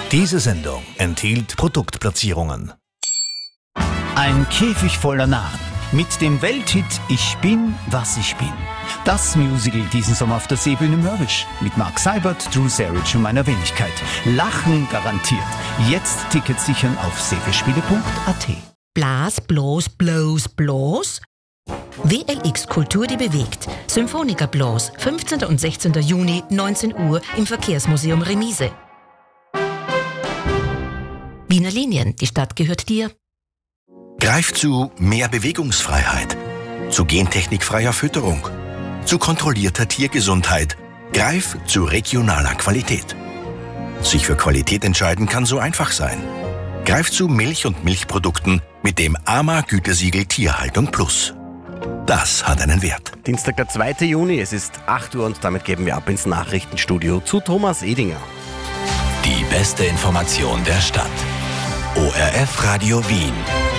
Diese Sendung enthielt Produktplatzierungen. Ein Käfig voller Narren mit dem Welthit Ich bin, was ich bin. Das Musical diesen Sommer auf der Seebühne Mörbisch mit Mark Seibert, Drew Sarich und meiner Wenigkeit. Lachen garantiert. Jetzt Tickets sichern auf seegespiele.at. Blas, bloß, bloß, bloß? WLX Kultur, die bewegt. Symphoniker Blas, 15. und 16. Juni, 19 Uhr im Verkehrsmuseum Remise. Wiener Linien, die Stadt gehört dir. Greif zu mehr Bewegungsfreiheit, zu gentechnikfreier Fütterung, zu kontrollierter Tiergesundheit. Greif zu regionaler Qualität. Sich für Qualität entscheiden kann so einfach sein. Greif zu Milch und Milchprodukten mit dem AMA-Gütesiegel Tierhaltung Plus. Das hat einen Wert. Dienstag, der 2. Juni, es ist 8 Uhr und damit geben wir ab ins Nachrichtenstudio zu Thomas Edinger. Die beste Information der Stadt. ORF Radio Wien.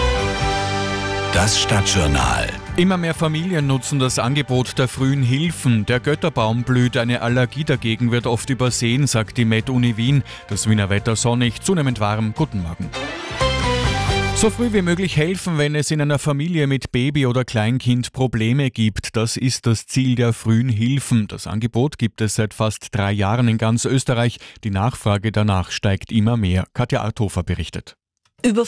Das Stadtjournal. Immer mehr Familien nutzen das Angebot der frühen Hilfen. Der Götterbaum blüht, eine Allergie dagegen wird oft übersehen, sagt die Med-Uni Wien. Das Wiener Wetter sonnig, zunehmend warm. Guten Morgen. So früh wie möglich helfen, wenn es in einer Familie mit Baby oder Kleinkind Probleme gibt. Das ist das Ziel der frühen Hilfen. Das Angebot gibt es seit fast 3 Jahren in ganz Österreich. Die Nachfrage danach steigt immer mehr. Katja Arthofer berichtet. Über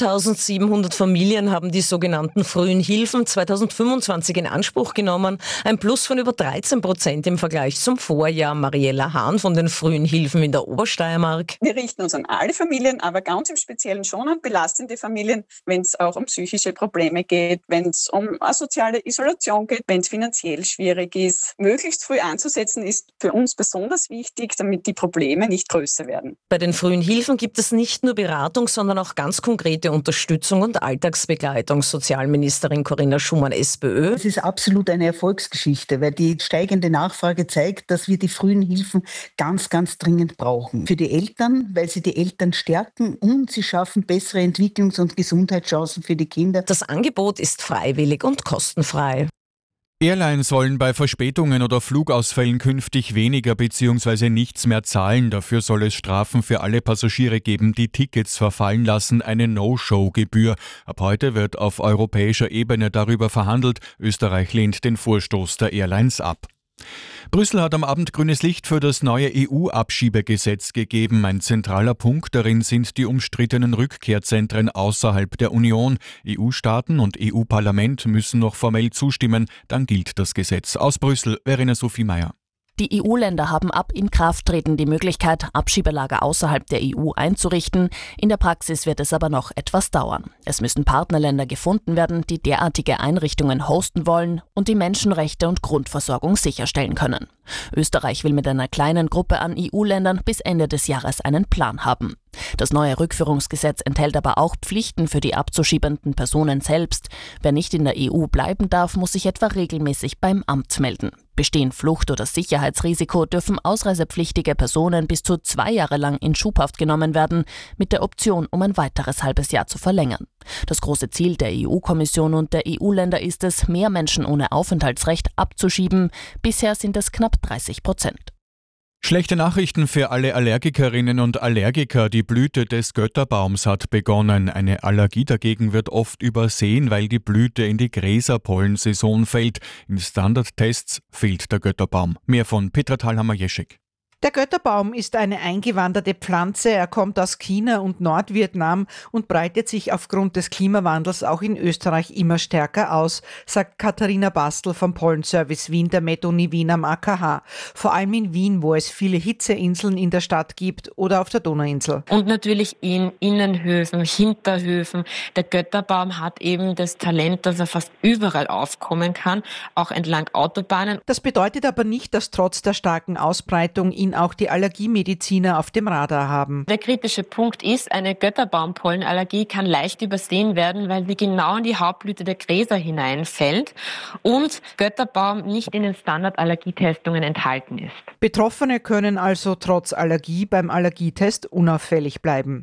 5.700 Familien haben die sogenannten frühen Hilfen 2025 in Anspruch genommen. Ein Plus von über 13% im Vergleich zum Vorjahr. Mariella Hahn von den frühen Hilfen in der Obersteiermark. Wir richten uns an alle Familien, aber ganz im Speziellen schon an belastende Familien, wenn es auch um psychische Probleme geht, wenn es um asoziale Isolation geht, wenn es finanziell schwierig ist. Möglichst früh anzusetzen ist für uns besonders wichtig, damit die Probleme nicht größer werden. Bei den frühen Hilfen gibt es nicht nur Beratung, sondern auch ganz konkrete Unterstützung und Alltagsbegleitung. Sozialministerin Corinna Schumann, SPÖ. Es ist absolut eine Erfolgsgeschichte, weil die steigende Nachfrage zeigt, dass wir die frühen Hilfen ganz, ganz dringend brauchen. Für die Eltern, weil sie die Eltern stärken und sie schaffen bessere Entwicklungs- und Gesundheitschancen für die Kinder. Das Angebot ist freiwillig und kostenfrei. Airlines sollen bei Verspätungen oder Flugausfällen künftig weniger bzw. nichts mehr zahlen. Dafür soll es Strafen für alle Passagiere geben, die Tickets verfallen lassen, eine No-Show-Gebühr. Ab heute wird auf europäischer Ebene darüber verhandelt. Österreich lehnt den Vorstoß der Airlines ab. Brüssel hat am Abend grünes Licht für das neue EU-Abschiebegesetz gegeben. Ein zentraler Punkt darin sind die umstrittenen Rückkehrzentren außerhalb der Union. EU-Staaten und EU-Parlament müssen noch formell zustimmen, dann gilt das Gesetz. Aus Brüssel, Verena Sophie Meyer. Die EU-Länder haben ab Inkrafttreten die Möglichkeit, Abschiebelager außerhalb der EU einzurichten. In der Praxis wird es aber noch etwas dauern. Es müssen Partnerländer gefunden werden, die derartige Einrichtungen hosten wollen und die Menschenrechte und Grundversorgung sicherstellen können. Österreich will mit einer kleinen Gruppe an EU-Ländern bis Ende des Jahres einen Plan haben. Das neue Rückführungsgesetz enthält aber auch Pflichten für die abzuschiebenden Personen selbst. Wer nicht in der EU bleiben darf, muss sich etwa regelmäßig beim Amt melden. Bestehen Flucht- oder Sicherheitsrisiko, dürfen ausreisepflichtige Personen bis zu 2 Jahre lang in Schubhaft genommen werden, mit der Option, um ein weiteres halbes Jahr zu verlängern. Das große Ziel der EU-Kommission und der EU-Länder ist es, mehr Menschen ohne Aufenthaltsrecht abzuschieben. Bisher sind es knapp 30%. Schlechte Nachrichten für alle Allergikerinnen und Allergiker. Die Blüte des Götterbaums hat begonnen. Eine Allergie dagegen wird oft übersehen, weil die Blüte in die Gräserpollensaison fällt. In Standardtests fehlt der Götterbaum. Mehr von Petra Thalhammer-Jeschek. Der Götterbaum ist eine eingewanderte Pflanze. Er kommt aus China und Nordvietnam und breitet sich aufgrund des Klimawandels auch in Österreich immer stärker aus, sagt Katharina Bastl vom Pollenservice Wien der Med-Uni Wien am AKH. Vor allem in Wien, wo es viele Hitzeinseln in der Stadt gibt oder auf der Donauinsel. Und natürlich in Innenhöfen, Hinterhöfen. Der Götterbaum hat eben das Talent, dass er fast überall aufkommen kann, auch entlang Autobahnen. Das bedeutet aber nicht, dass trotz der starken Ausbreitung ihn auch die Allergiemediziner auf dem Radar haben. Der kritische Punkt ist, eine Götterbaumpollenallergie kann leicht übersehen werden, weil sie genau in die Hauptblüte der Gräser hineinfällt und Götterbaum nicht in den Standardallergietestungen enthalten ist. Betroffene können also trotz Allergie beim Allergietest unauffällig bleiben.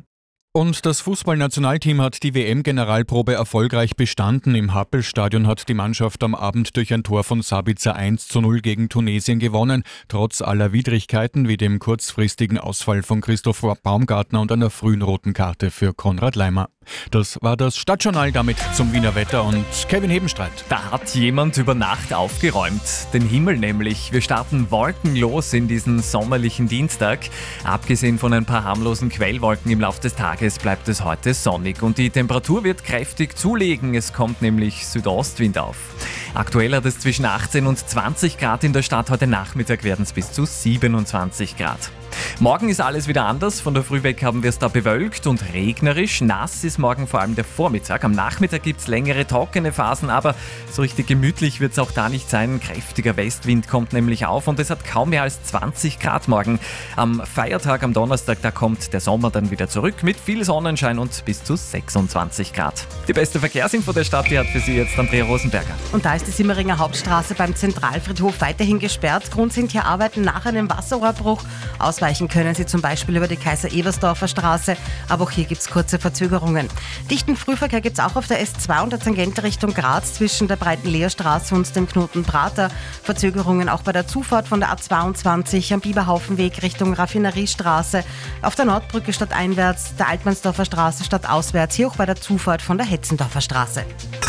Und das Fußballnationalteam hat die WM-Generalprobe erfolgreich bestanden. Im Happelstadion hat die Mannschaft am Abend durch ein Tor von Sabitzer 1:0 gegen Tunesien gewonnen, trotz aller Widrigkeiten wie dem kurzfristigen Ausfall von Christoph Baumgartner und einer frühen roten Karte für Konrad Leimer. Das war das Stadtjournal, damit zum Wiener Wetter und Kevin Hebenstreit. Da hat jemand über Nacht aufgeräumt, den Himmel nämlich. Wir starten wolkenlos in diesen sommerlichen Dienstag. Abgesehen von ein paar harmlosen Quellwolken im Laufe des Tages bleibt es heute sonnig und die Temperatur wird kräftig zulegen. Es kommt nämlich Südostwind auf. Aktuell hat es zwischen 18 und 20 Grad in der Stadt. Heute Nachmittag werden es bis zu 27 Grad. Morgen ist alles wieder anders. Von der Früh weg haben wir es da bewölkt und regnerisch. Nass ist morgen vor allem der Vormittag. Am Nachmittag gibt es längere trockene Phasen, aber so richtig gemütlich wird es auch da nicht sein. Ein kräftiger Westwind kommt nämlich auf und es hat kaum mehr als 20 Grad morgen. Am Feiertag, am Donnerstag, da kommt der Sommer dann wieder zurück mit viel Sonnenschein und bis zu 26 Grad. Die beste Verkehrsinfo der Stadt, die hat für Sie jetzt Andrea Rosenberger. Und da ist die Simmeringer Hauptstraße beim Zentralfriedhof weiterhin gesperrt. Grund sind hier Arbeiten nach einem Wasserrohrbruch. Ausweichen können Sie zum Beispiel über die Kaiser-Ebersdorfer Straße, aber auch hier gibt es kurze Verzögerungen. Dichten Frühverkehr gibt es auch auf der S2 und der Tangente Richtung Graz zwischen der Breiten Leerstraße und dem Knoten Prater. Verzögerungen auch bei der Zufahrt von der A22 am Biberhaufenweg Richtung Raffineriestraße, auf der Nordbrücke stadteinwärts, der Altmannsdorfer Straße stadtauswärts, hier auch bei der Zufahrt von der Hetzendorfer Straße.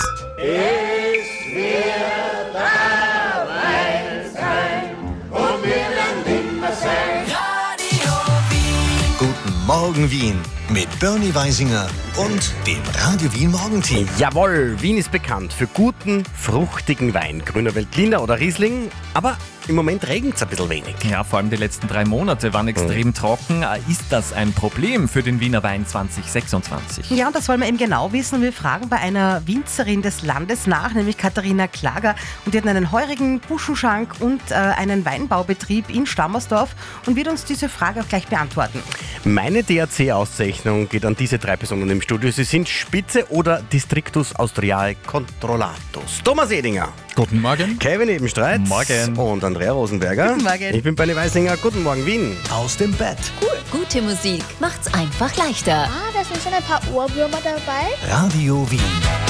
Es wird dabei sein und wir werden immer sein. Radio Wien. Guten Morgen Wien mit Bernie Weisinger und dem Radio Wien Morgenteam. Jawohl, Wien ist bekannt für guten, fruchtigen Wein. Grüner Veltliner oder Riesling, aber im Moment regnet es ein bisschen wenig. Ja, vor allem die letzten 3 Monate waren extrem trocken. Ist das ein Problem für den Wiener Wein 2026? Ja, und das wollen wir eben genau wissen. Wir fragen bei einer Winzerin des Landes nach, nämlich Katharina Klager. Und die hat einen heurigen Buschenschank und einen Weinbaubetrieb in Stammersdorf und wird uns diese Frage auch gleich beantworten. Meine DRC-Auszeichnung geht an diese 3 Personen im Studio. Sie sind Spitze oder Districtus Austriae Controllatus. Thomas Edinger. Guten Morgen. Kevin Ebenstreit. Morgen. Und Andrea Rosenberger. Guten Morgen. Ich bin Bernie Weisinger. Guten Morgen, Wien. Aus dem Bett. Cool. Gute Musik macht's einfach leichter. Da sind schon ein paar Ohrwürmer dabei. Radio Wien.